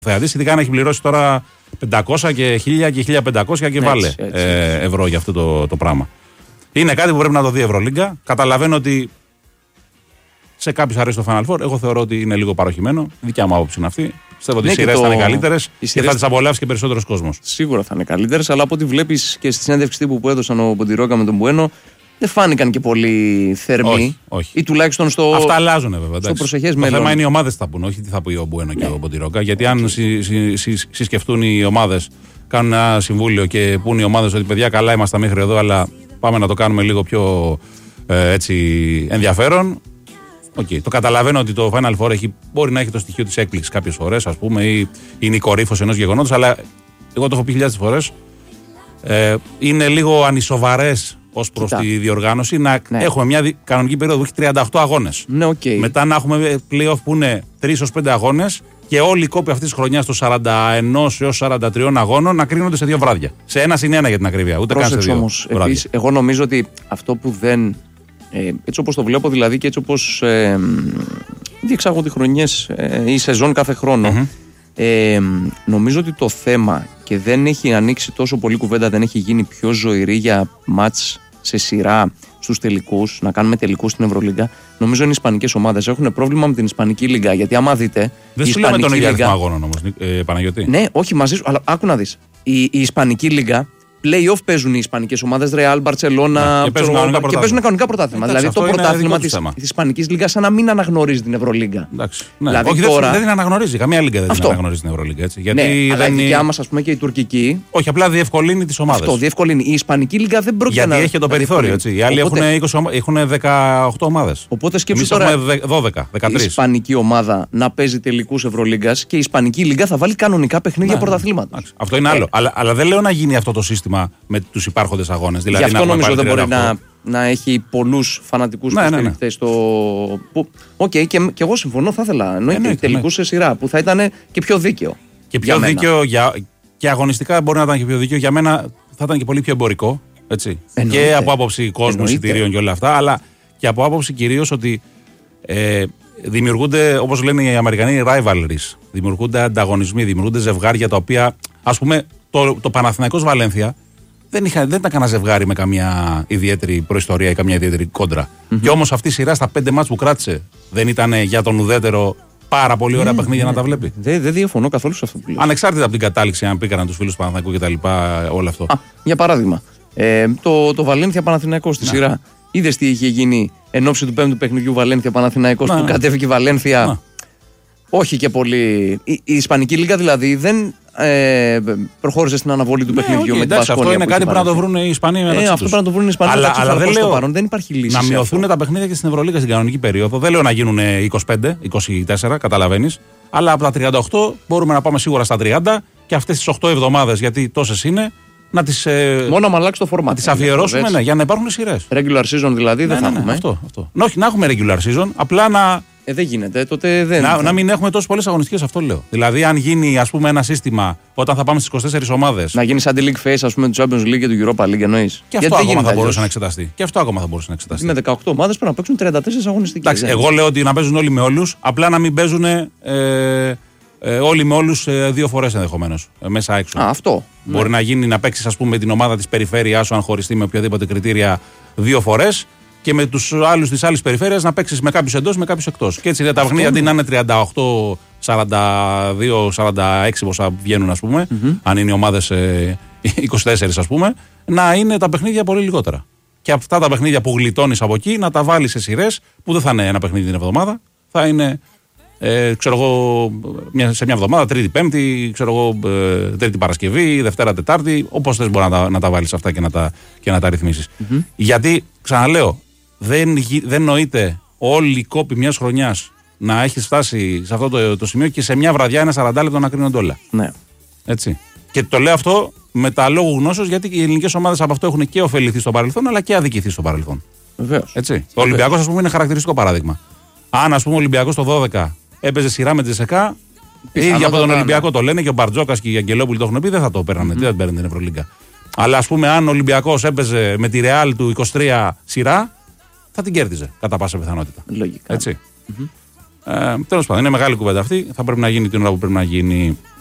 θεατής, ειδικά αν έχει πληρώσει τώρα 500 και 1000 και 1500 και βάλε ευρώ για αυτό το πράγμα. Είναι κάτι που πρέπει να το δει η Ευρωλίγκα. Καταλαβαίνω ότι σε κάποιους αρέσει το Final Four. Εγώ θεωρώ ότι είναι λίγο παροχημένο. Δικιά μου άποψη είναι αυτή. Πιστεύω ότι οι σειρές θα είναι καλύτερες και θα τις απολαύσει και περισσότερος κόσμος. Σίγουρα θα είναι καλύτερες, αλλά από ό,τι βλέπεις και στη συνέντευξη τύπου που έδωσαν ο Ποντιρόκα με τον Μπουένο, δεν φάνηκαν και πολύ θερμοί. Όχι. Ή τουλάχιστον αυτά αλλάζουν βέβαια. Στο προσεχές μέλλον. Το θέμα είναι οι ομάδες θα πούν, όχι τι θα πει ο Μπουένο και ο Ποντιρόκα. Γιατί αν συσκεφτούν οι ομάδες, κάνουν ένα συμβούλιο και πούν οι ομάδες ότι παιδιά καλά είμαστε μέχρι εδώ, αλλά πάμε να το κάνουμε λίγο πιο ενδιαφέρον. Το καταλαβαίνω ότι το Final Four μπορεί να έχει το στοιχείο της έκπληξης κάποιες φορές, ας πούμε, ή είναι η κορύφωση ενός γεγονότος, αλλά εγώ το έχω πει χιλιάδες φορές. Είναι λίγο ανισοβαρές ως προς τη διοργάνωση να έχουμε μια κανονική περίοδο που έχει 38 αγώνες. Μετά να έχουμε play-off που είναι 3-5 αγώνες και όλοι οι κόποι αυτής της χρονιάς των 41 έως 43 αγώνων να κρίνονται σε 2 βράδια. Σε 1-1 για την ακρίβεια, ούτε καν σε 2 όμως, βράδια. Επίσης, εγώ νομίζω ότι αυτό που δεν. Έτσι όπως το βλέπω δηλαδή και έτσι όπως διεξάγονται οι χρονιές ή σεζόν κάθε χρόνο, νομίζω ότι το θέμα και δεν έχει ανοίξει τόσο πολύ κουβέντα, δεν έχει γίνει πιο ζωηρή για μάτς σε σειρά στους τελικούς, να κάνουμε τελικούς στην Ευρωλίγκα. Νομίζω είναι οι ισπανικές ομάδες. Έχουν πρόβλημα με την Ισπανική Λίγκα. Γιατί άμα δείτε. Δεν σου λέμε τον ίδιο αριθμό αγώνων όμως, Παναγιώτη. Ναι, όχι μαζί σου, αλλά άκου να δεις. Η Ισπανική Λίγκα. Play-off παίζουν οι ισπανικές ομάδες, Real, Barcelona και παίζουν κανονικά πρωτάθλημα. Δηλαδή το πρωτάθλημα της Ισπανικής Λίγκας σαν να μην αναγνωρίζει την Ευρωλίγκα. Δηλαδή, όχι, δεν την αναγνωρίζει. Καμία λίγκα δεν την αναγνωρίζει την Ευρωλίγκα. Γιατί αλλά η δικιά μας, ας πούμε, και η τουρκική. Όχι, απλά διευκολύνει τις ομάδες. Αυτό διευκολύνει. Η Ισπανική Λίγκα δεν πρόκειται να. Γιατί έχει το περιθώριο. Οι άλλοι έχουν 18 ομάδες. Οπότε σκέψου τώρα. Έχουμε 12, 13. Η Ισπανική ομάδα να παίζει τελικούς Ευρωλίγκας και η Ισπανική Λίγκα θα βάλει κανονικά παιχνίδια πρωταθλήματα. Αυτό είναι άλλο. Αλλά δεν λέω να γίνει αυτό το σύστημα με τους υπάρχοντες αγώνες. Δηλαδή, γι' αυτό νομίζω δεν μπορεί να έχει πολλούς φανατικούς υποστηρικτές. Και εγώ συμφωνώ, θα ήθελα τελικούς σε σειρά που θα ήταν και πιο δίκαιο. Και πιο δίκαιο και αγωνιστικά μπορεί να ήταν και πιο δίκαιο. Για μένα θα ήταν και πολύ πιο εμπορικό. Έτσι. Και από άποψη κόσμου, εισιτηρίων και όλα αυτά, αλλά και από άποψη κυρίως ότι δημιουργούνται, όπως λένε οι Αμερικανοί, rivalries. Δημιουργούνται ανταγωνισμοί, δημιουργούνται ζευγάρια τα οποία, ας πούμε, το Παναθηναϊκός Βαλένθια δεν ήταν κανένα ζευγάρι με καμία ιδιαίτερη προϊστορία ή καμία ιδιαίτερη κόντρα. Και όμως αυτή η σειρά στα 5 μάτς που κράτησε δεν ήταν για τον ουδέτερο πάρα πολύ ωραία παιχνίδια να τα βλέπει. Δεν διαφωνώ καθόλου σε αυτό που λέω. Ανεξάρτητα από την κατάληξη, αν πήγαν τους φίλους του Παναθηναϊκού και τα λοιπά, όλο αυτό. Για παράδειγμα, το Βαλένθια Παναθηναϊκός στη σειρά. Είδες τι είχε γίνει εν ώψη του 5ου παιχνιδιού Βαλένθια Παναθηναϊκός που κατέβηκε η Βαλένθια. Όχι και πολύ. Η Ισπανική Λίγκα δηλαδή δεν προχώρησε στην αναβολή του παιχνιδιού με την Βασκόνια. Αυτό είναι κάτι που να το βρουν οι Ισπανοί μεταξύ τους. Αυτό πρέπει να το βρουν οι Ισπανοί μεταξύ τους. Αλλά δεν λέω δεν υπάρχει λύση. Να μειωθούν τα παιχνίδια και στην Ευρωλίγκα στην κανονική περίοδο. Δεν λέω να γίνουν 25-24, καταλαβαίνεις. Αλλά από τα 38 μπορούμε να πάμε σίγουρα στα 30 και αυτές τις 8 εβδομάδες, γιατί τόσες είναι, να τις. Μόνο να αλλάξει το format. Να τις αφιερώσουμε για να υπάρχουν σειρές. Regular season δηλαδή δεν θα έχουμε. Αυτό. Όχι, να έχουμε regular season, απλά να. Δεν γίνεται, τότε δεν. Να μην έχουμε τόσες πολλές αγωνιστικές, αυτό λέω. Δηλαδή, αν γίνει ας πούμε ένα σύστημα όταν θα πάμε στις 24 ομάδες. Να γίνει σαν τη League Phase, ας πούμε, του Champions League και του Europa League, εννοείς. Και αυτό ακόμα θα μπορούσε να εξεταστεί. Με 18 ομάδες πρέπει να παίξουν 34 αγωνιστικές. Εντάξει, εγώ λέω ότι να παίζουν όλοι με όλους, απλά να μην παίζουν όλοι με όλους 2 φορές ενδεχομένως. Μέσα έξω. Αυτό. Μπορεί να γίνει να παίξεις, ας πούμε, με την ομάδα της περιφέρειάς σου, αν χωριστεί με οποιαδήποτε κριτήρια 2 φορές. Και με τους άλλους της άλλης περιφέρειας να παίξεις με κάποιους εντός, με κάποιους εκτός. Και έτσι τα παιχνίδια αντί να είναι 38, 42, 46 πόσα βγαίνουν, ας πούμε, αν είναι οι ομάδες 24, ας πούμε, να είναι τα παιχνίδια πολύ λιγότερα. Και αυτά τα παιχνίδια που γλιτώνεις από εκεί να τα βάλεις σε σειρές που δεν θα είναι ένα παιχνίδι την εβδομάδα, θα είναι, ξέρω εγώ, σε μια εβδομάδα, Τρίτη, Πέμπτη, ξέρω εγώ, Τρίτη Παρασκευή, Δευτέρα, Τετάρτη, όπως θες μπορεί να τα βάλεις αυτά και να τα ρυθμίσεις. Γιατί, ξαναλέω, δεν νοείται όλοι οι κόποι μιας χρονιάς να έχεις φτάσει σε αυτό το σημείο και σε μια βραδιά ένα 40 λεπτό να κρίνονται όλα. Ναι. Έτσι. Και το λέω αυτό με τα λόγου γνώσεως, γιατί οι ελληνικές ομάδες από αυτό έχουν και ωφεληθεί στο παρελθόν αλλά και αδικηθεί στο παρελθόν. Βεβαίως. Έτσι. Ο Ολυμπιακός, ας πούμε, είναι χαρακτηριστικό παράδειγμα. Αν, ας πούμε, ο Ολυμπιακός το 12 έπαιζε σειρά με τη ΣΕΚΑ, οι ίδιοι από τον Ολυμπιακό το λένε και ο Μπαρτζόκας και οι Αγγελόπουλοι το έχουν πει, δεν θα το παίρνανε. Τι δεν παίρνουν την Ευρωλίγκα. Αλλά, ας πούμε, αν ο Ολυμπιακός έπαιζε με τη Ρεάλ του 23 σειρά, θα την κέρδιζε κατά πάσα πιθανότητα. Λογικά. Έτσι. Τέλος πάντων, είναι μεγάλη κουβέντα αυτή. Θα πρέπει να γίνει την ώρα που πρέπει να γίνει.